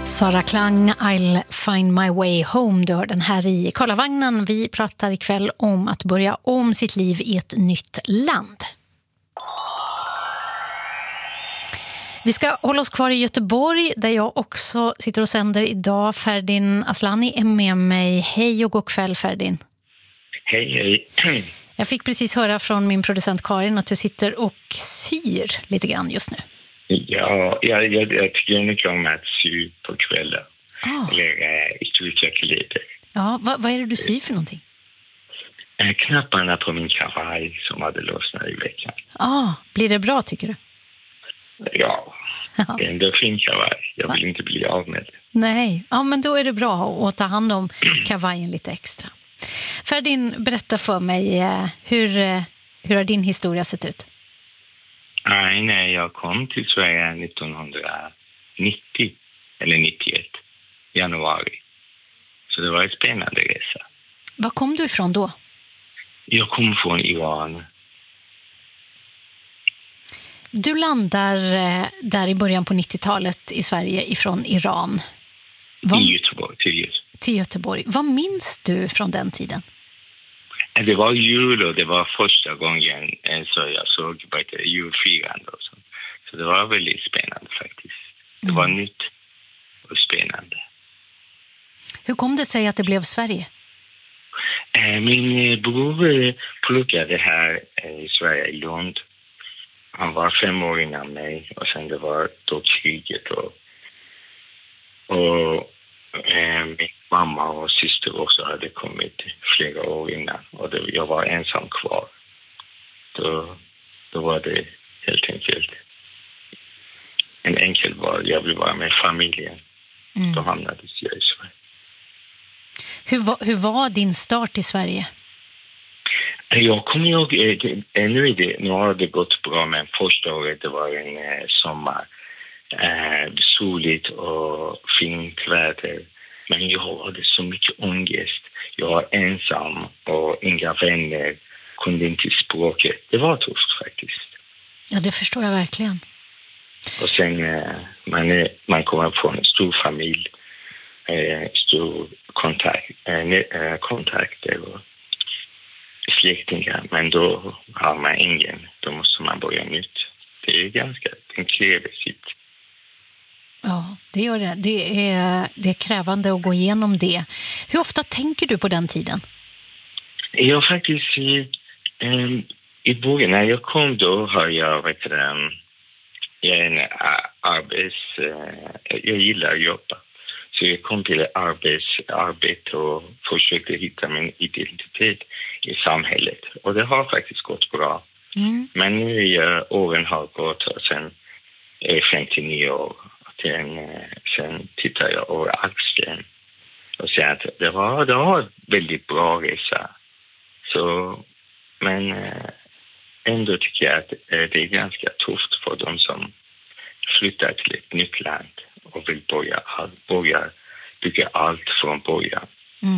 Sara Klang, I'll find my way home, dör den här i Karlavagnen. Vi pratar ikväll om att börja om sitt liv i ett nytt land. Vi ska hålla oss kvar i Göteborg där jag också sitter och sänder idag. Ferdin Aslani är med mig. Hej och god kväll, Ferdin. Hej. Jag fick precis höra från min producent Karin att du sitter och syr lite grann just nu. Ja, jag tycker mycket om att sy på kvällen. Eller stryka lite. Ja, vad är det du syr för någonting? Knapparna på min kavaj som hade lossnat i veckan. Blir det bra tycker du? Ja, det är ändå fin kavaj. Jag vill inte bli av med det. Nej, men då är det bra att ta hand om kavajen lite extra. Ferdin, berätta för mig, hur har din historia sett ut? Nej, jag kom till Sverige 1990 eller 91, januari. Så det var en spännande resa. Var kom du ifrån då? Jag kom från Iran. Du landar där i början på 90-talet i Sverige ifrån Iran. I Göteborg, till Göteborg. Vad minns du från den tiden? Det var jul och det var första gången så jag såg julfirande och så. Så det var väldigt spännande faktiskt. Det var nytt och spännande. Hur kom det sig att det blev Sverige? Min bror pluggade här i Sverige i Lund. Han var 5 år innan mig och sen det var då kriget och min mamma och syster också hade kommit flera år innan och jag var ensam kvar. Då var det helt enkelt en enkel val. Jag vill vara med familjen. Då hamnade jag i Sverige. Hur var din start i Sverige? Jag kommer ihåg, nu har det gått bra, men första året det var en sommar. Soligt och fint väder. Men jag hade så mycket ångest. Jag var ensam och inga vänner. Kunde inte språket. Det var tufft faktiskt. Ja, det förstår jag verkligen. Och sen man kommer från en stor familj. Stor kontakter och släktingar. Men då har man ingen. Då måste man börja nytt. Det är den kräver sitt. Ja, det gör det. Det är krävande att gå igenom det. Hur ofta tänker du på den tiden? Jag faktiskt i början när jag kom då har jag jag gillar att jobba. Så jag kom till arbete och försökte hitta min identitet i samhället. Och det har faktiskt gått bra. Men nu åren har gått och sen är jag 59 år. Sen tittar jag över axeln och säger att det var en väldigt bra resa. Så, men ändå tycker jag att det är ganska tufft för de som flyttar till ett nytt land och vill bygga allt från början.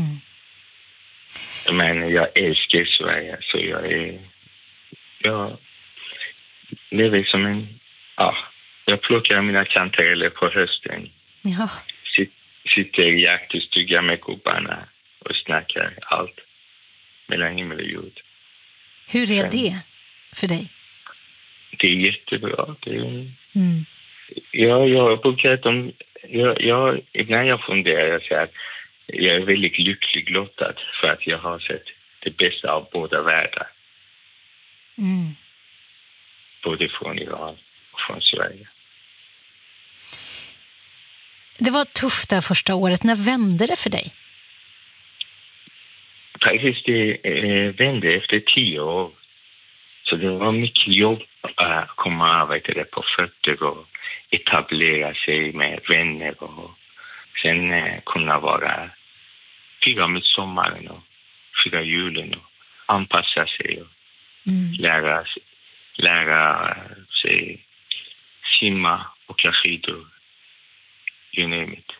Men jag älskar Sverige så jag lever som jag plockar mina kantareller på hösten. Ja. Sitter i jaktstugan med gubbarna och snackar allt mellan himmel och jord. Hur är det för dig? Det är jättebra. Jag brukar ibland jag funderar jag säger att jag är väldigt lycklig lottad för att jag har sett det bästa av båda världar. Både från Iran och från Sverige. Det var tufft där första året. När vände det för dig? Faktiskt det vände efter 10 år. Så det var mycket jobb att komma på fötter och etablera sig med vänner och sen kunna vara fira midsommaren och fira julen och anpassa sig och lära sig simma och skidor. You name it.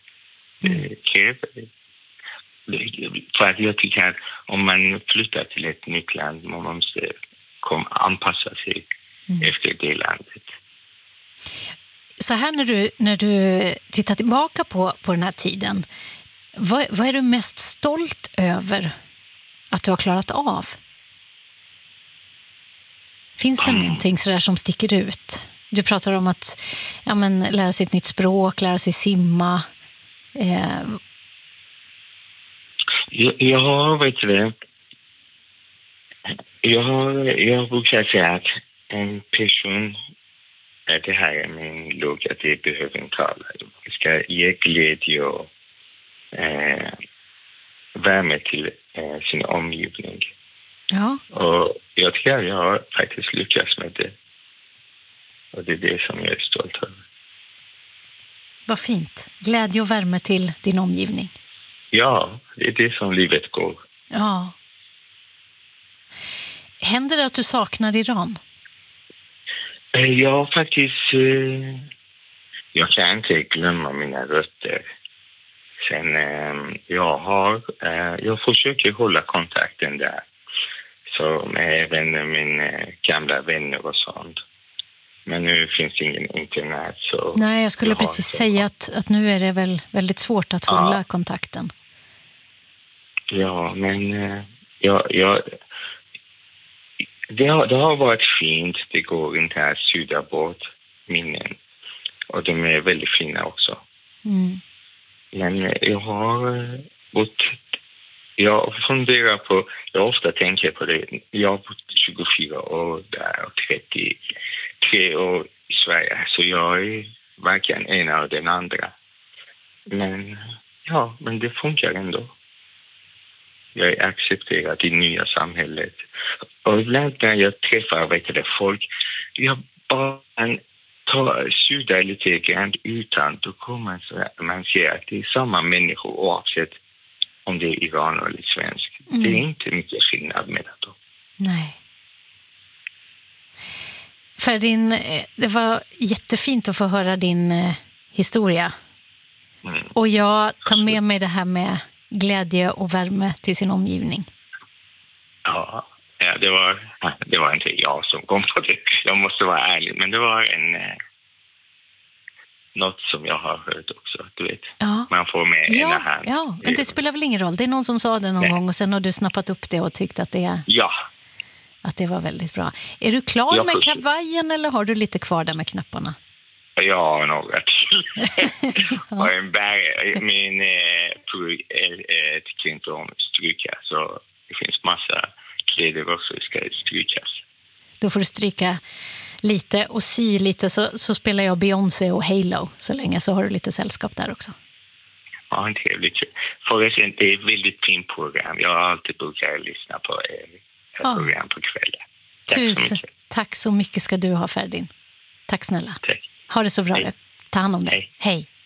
För att jag tycker att om man flyttar till ett nytt land man måste anpassa sig efter det landet. så här när du tittar tillbaka på den här tiden, vad är du mest stolt över att du har klarat av? Finns det någonting så där som sticker ut? Du pratar om att lära sig ett nytt språk, lära sig simma. Jag brukar säga att en person, det här är min logg, att det behöver inte tala. Det ska ge glädje och värme till sin omgivning. Ja. Och jag tycker att jag har faktiskt lyckats med det. Och det är det som jag är stolt över. Vad fint. Glädje och värme till din omgivning. Ja, det är det som livet går. Ja. Händer det att du saknar Iran? Jag faktiskt... jag kan inte glömma mina rötter. Sen jag försöker hålla kontakten där. Så med mina gamla vänner och sånt. Men nu finns det ingen internet. Så nej, jag skulle precis säga att nu är det väl väldigt svårt att hålla kontakten. Ja, men det har varit fint. Det går inte att sudda bort minnen. Och de är väldigt fina också. Mm. Men jag funderar på, jag ofta tänker på det. Jag har bott 24 år där och 33 år i Sverige. Så jag är varken en av den andra. Men det funkar ändå. Jag är accepterad i nya samhället. Och ibland när jag träffar folk, jag bara sudda lite grann utan, då kommer man se att det är samma människor oavsett om det är Iran eller svensk. Mm. Det är inte mycket skillnad med det då. Nej. Ferdin, det var jättefint att få höra din historia. Mm. Och jag tar med mig det här med glädje och värme till sin omgivning. Ja, det var inte jag som kom på det. Jag måste vara ärlig, men det var något som jag har hört också, du vet. Ja. Man får med ena hand. Ja, men det spelar väl ingen roll. Det är någon som sa det någon gång och sen har du snappat upp det och tyckt att att det var väldigt bra. Är du klar med kavajen eller har du lite kvar där med knapparna? Ja, några till. Och min fru tycker inte om stryka, så det finns massa kläder också som ska strykas. Då får du stryka lite och sy lite, så spelar jag Beyoncé och Halo så länge, så har du lite sällskap där också. Ja, en trevlig kul. Förresten, det är ett väldigt fint program. Jag har alltid brukat lyssna på program på kvällen. Tack så mycket ska du ha, Ferdin. Tack snälla. Tack. Ha det så bra. Ta hand om dig. Hej. Hej.